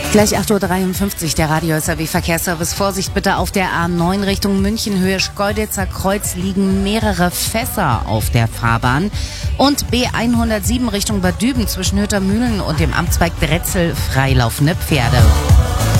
Gleich 8.53 Uhr, der Radio SAW Verkehrsservice. Vorsicht bitte auf der A9 Richtung München, Höhe Schkeuditzer Kreuz liegen mehrere Fässer auf der Fahrbahn. Und B107 Richtung Bad Düben zwischen Hüttermühlen und dem Amtsberg Dretzel Freilaufende Pferde.